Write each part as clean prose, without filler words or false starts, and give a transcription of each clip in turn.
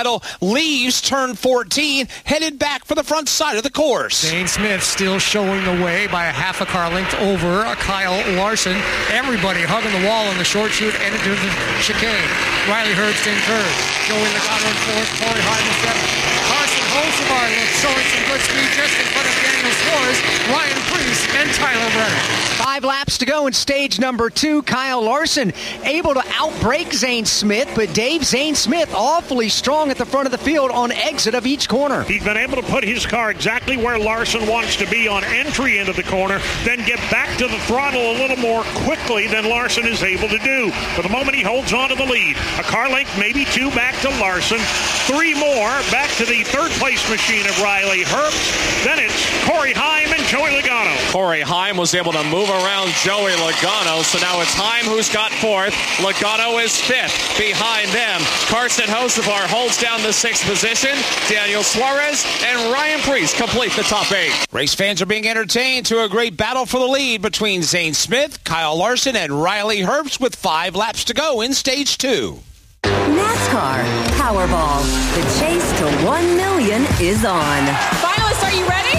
Logano leaves turn 14, headed back for the front side of the course. Zane Smith still showing the way by a half a car length over Kyle Larson. Everybody hugging the wall on the short chute and into the chicane. Riley Herbst in third. Joey Logano in fourth. Corey Heim in seventh. Carson Hocevar showing some good speed just in front of Daniel Suarez, Ryan Preece, and Tyler Reddick. 5 laps to go in stage number 2. Kyle Larson able to outbrake Zane Smith, but Zane Smith awfully strong at the front of the field on exit of each corner. He's been able to put his car exactly where Larson wants to be on entry into the corner, then get back to the throttle a little more quickly than Larson is able to do. For the moment, he holds on to the lead. A car length, maybe 2 back to Larson. 3 more back to the third-place machine of Riley Herbst. Then it's Corey Heim and Joey Logano. Corey Heim was able to move around Joey Logano, so now it's Heim who's got 4th. Logano is 5th. Behind them, Carson Hocevar holds down the 6th position. Daniel Suarez and Ryan Preece complete the top 8. Race fans are being entertained to a great battle for the lead between Zane Smith, Kyle Larson, and Riley Herbst with 5 laps to go in stage 2. NASCAR Powerball. The chase to $1 million is on. Finalists, are you ready?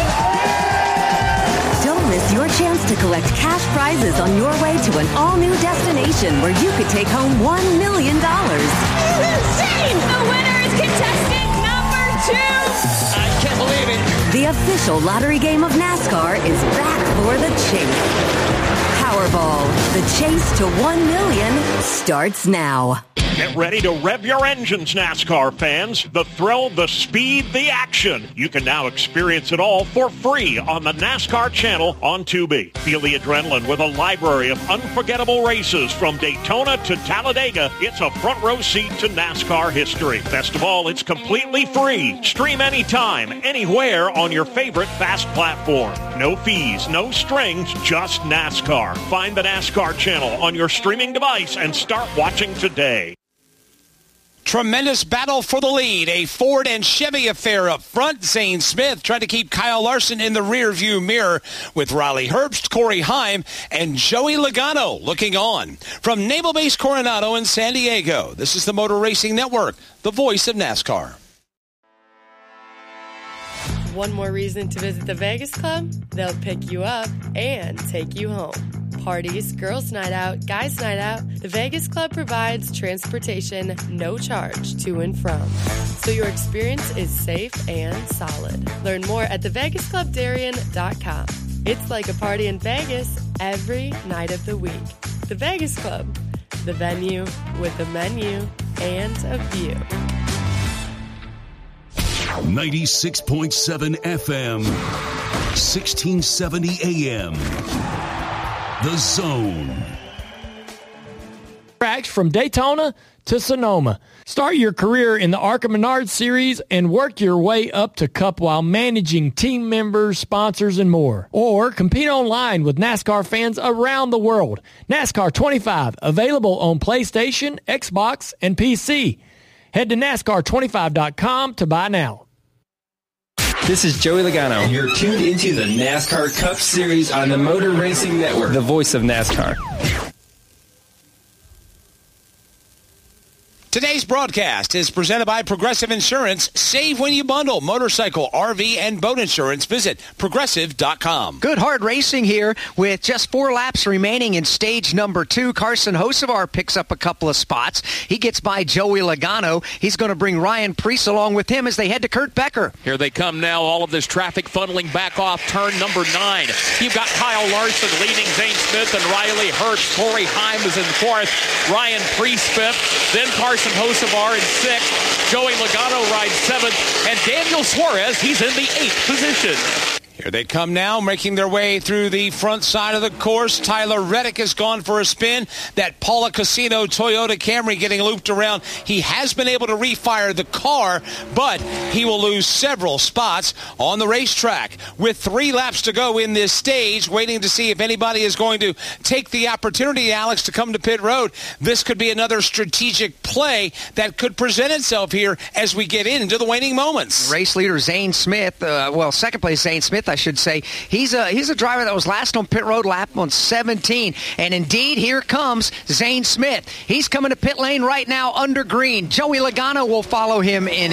Don't miss your chance to collect cash prizes on your way to an all-new destination where you could take home $1 million. Insane! The winner is contestant number 2. I can't believe it. The official lottery game of NASCAR is back for the chase. Powerball. The chase to $1 million starts now. Get ready to rev your engines, NASCAR fans. The thrill, the speed, the action. You can now experience it all for free on the NASCAR channel on Tubi. Feel the adrenaline with a library of unforgettable races from Daytona to Talladega. It's a front row seat to NASCAR history. Best of all, it's completely free. Stream anytime, anywhere on your favorite fast platform. No fees, no strings, just NASCAR. Find the NASCAR channel on your streaming device and start watching today. Tremendous battle for the lead. A Ford and Chevy affair up front. Zane Smith trying to keep Kyle Larson in the rearview mirror with Riley Herbst, Corey Heim, and Joey Logano looking on. From Naval Base Coronado in San Diego, this is the Motor Racing Network, the voice of NASCAR. One more reason to visit the Vegas Club? They'll pick you up and take you home. Parties, girls' night out, guys' night out, the Vegas Club provides transportation, no charge, to and from. So your experience is safe and solid. Learn more at thevegasclubdarien.com. It's like a party in Vegas every night of the week. The Vegas Club, the venue with a menu and a view. 96.7 FM, 1670 AM. The Zone. Tracks from Daytona to Sonoma. Start your career in the ARCA Menards Series and work your way up to Cup while managing team members, sponsors, and more. Or compete online with NASCAR fans around the world. NASCAR 25, available on PlayStation, Xbox, and PC. Head to NASCAR25.com to buy now. This is Joey Logano. You're tuned into the NASCAR Cup Series on the Motor Racing Network, the voice of NASCAR. Today's broadcast is presented by Progressive Insurance. Save when you bundle motorcycle, RV, and boat insurance. Visit Progressive.com. Good hard racing here with just 4 laps remaining in stage number 2. Carson Hocevar picks up a couple of spots. He gets by Joey Logano. He's going to bring Ryan Preece along with him as they head to Kurt Becker. Here they come now. All of this traffic funneling back off turn number 9. You've got Kyle Larson leading Zane Smith and Riley Herbst. Corey Heim is in 4th. Ryan Preece 5th. Then Carson Hocevar in 6th. Joey Logano rides 7th. And Daniel Suarez, he's in the 8th position. Here they come now, making their way through the front side of the course. Tyler Reddick has gone for a spin. That Paula Casino Toyota Camry getting looped around. He has been able to refire the car, but he will lose several spots on the racetrack. With 3 laps to go in this stage, waiting to see if anybody is going to take the opportunity, Alex, to come to pit road. This could be another strategic play that could present itself here as we get into the waning moments. Race leader Zane Smith, second place Zane Smith, I should say. He's a driver that was last on pit road, lap on 17. And indeed, here comes Zane Smith. He's coming to pit lane right now under green. Joey Logano will follow him in